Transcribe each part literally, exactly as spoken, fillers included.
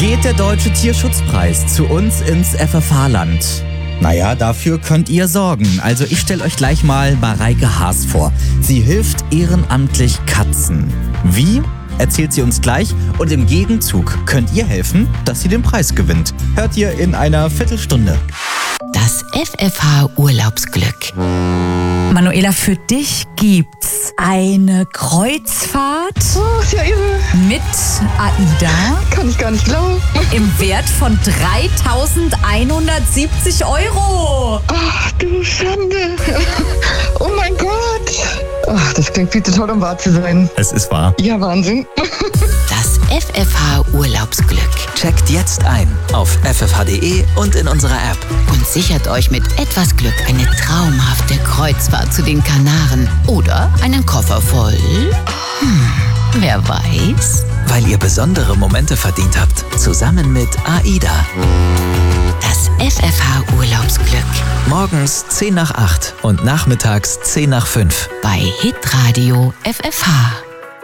geht der Deutsche Tierschutzpreis zu uns ins F F H-Land. Naja, dafür könnt ihr sorgen. Also ich stelle euch gleich mal Mareike Haas vor. Sie hilft ehrenamtlich Katzen. Wie? Erzählt sie uns gleich. Und im Gegenzug könnt ihr helfen, dass sie den Preis gewinnt. Hört ihr in einer Viertelstunde. Das F F H Urlaubsglück. Manuela, für dich gibt's eine Kreuzfahrt Oh, ist ja irre. mit AIDA Kann ich gar nicht glauben. im Wert von dreitausendeinhundertsiebzig Euro. Ach du Schande. Oh mein Gott. Ach, das klingt viel zu toll, um wahr zu sein. Es ist wahr. Ja, Wahnsinn. Das F F H Urlaubsglück. Checkt jetzt ein auf f f h punkt d e und in unserer App. Und sichert euch mit etwas Glück eine traumhafte Kreuzfahrt zu den Kanaren oder einen Koffer voll. Hm, wer weiß? Weil ihr besondere Momente verdient habt. Zusammen mit AIDA. Das F F H Urlaubsglück. Morgens zehn nach acht und nachmittags zehn nach fünf. Bei Hitradio F F H.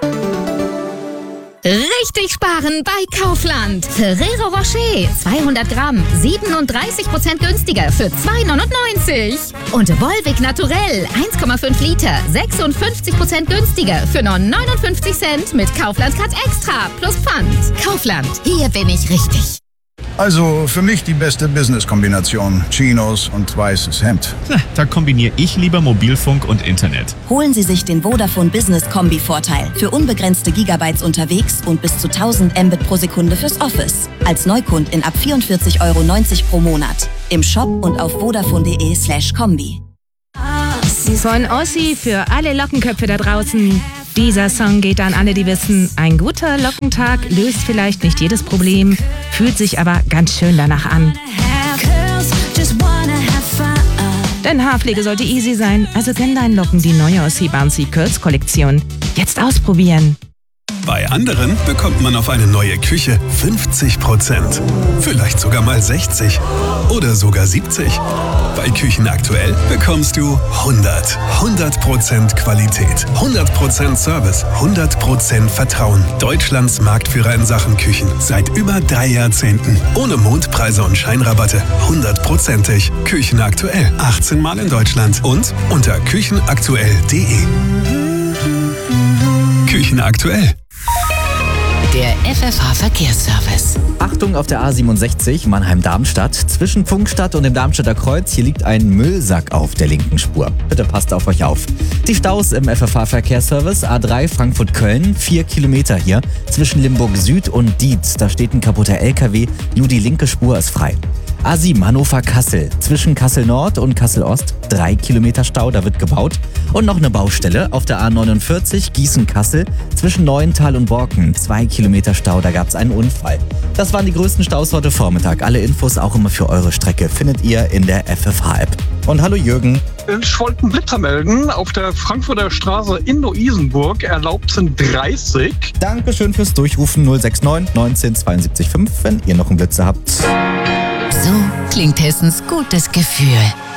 Richtig sparen bei Kaufland. Ferrero Rocher zweihundert Gramm, siebenunddreißig Prozent günstiger für zwei neunundneunzig. Und Volvic Naturell eins Komma fünf Liter, sechsundfünfzig Prozent günstiger für nur neunundfünfzig Cent mit Kaufland Cut Extra plus Pfand. Kaufland, hier bin ich richtig. Also für mich die beste Business-Kombination. Chinos und weißes Hemd. Da kombiniere ich lieber Mobilfunk und Internet. Holen Sie sich den Vodafone Business Kombi-Vorteil für unbegrenzte Gigabytes unterwegs und bis zu tausend Mbit pro Sekunde fürs Office. Als Neukundin ab vierundvierzig Euro neunzig pro Monat. Im Shop und auf vodafone.de slash Kombi. Von Ossi für alle Lockenköpfe da draußen. Dieser Song geht an alle, die wissen, ein guter Lockentag löst vielleicht nicht jedes Problem, fühlt sich aber ganz schön danach an. Denn Haarpflege sollte easy sein, also gönn deinen Locken die neue Ossi Bouncy Curls Kollektion. Jetzt ausprobieren. Bei anderen bekommt man auf eine neue Küche fünfzig Prozent. Vielleicht sogar mal sechzig oder sogar siebzig. Bei Küchen aktuell bekommst du hundert. hundert Prozent Qualität, hundert Prozent Service, hundert Prozent Vertrauen. Deutschlands Marktführer in Sachen Küchen. Seit über drei Jahrzehnten. Ohne Mondpreise und Scheinrabatte. hundertprozentig. Küchen aktuell. achtzehn Mal in Deutschland. Und unter küchenaktuell punkt d e. Küchen aktuell. Der F F H Verkehrsservice. Achtung auf der A siebenundsechzig Mannheim-Darmstadt. Zwischen Funkstadt und dem Darmstädter Kreuz. Hier liegt ein Müllsack auf der linken Spur. Bitte passt auf euch auf. Die Staus im F F H Verkehrsservice. A drei Frankfurt-Köln. Vier Kilometer hier. Zwischen Limburg Süd und Dietz. Da steht ein kaputter L K W. Nur die linke Spur ist frei. A sieben Hannover-Kassel. Zwischen Kassel Nord und Kassel Ost. Drei Kilometer Stau, da wird gebaut. Und noch eine Baustelle auf der A neunundvierzig Gießen-Kassel. Zwischen Neuental und Borken. Zwei Kilometer Stau, da gab es einen Unfall. Das waren die größten Staus heute Vormittag. Alle Infos auch immer für eure Strecke findet ihr in der F F H-App. Und hallo Jürgen. Ich wollte einen Blitzer melden. Auf der Frankfurter Straße in Neu-Isenburg erlaubt sind dreißig. Dankeschön fürs Durchrufen null sechs neun neunzehn zweiundsiebzig fünf, wenn ihr noch einen Blitzer habt. So klingt Hessens gutes Gefühl.